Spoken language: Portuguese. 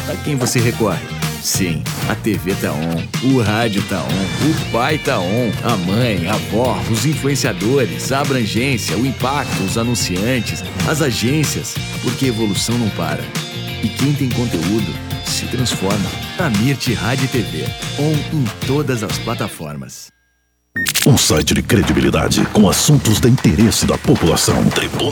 A quem você recorre? Sim, a TV tá on, o rádio tá on, o pai tá on, a mãe, a avó, os influenciadores, a abrangência, o impacto, os anunciantes, as agências, porque a evolução não para. E quem tem conteúdo se transforma. A Mirti Rádio e TV, on em todas as plataformas. Um site de credibilidade com assuntos de interesse da população.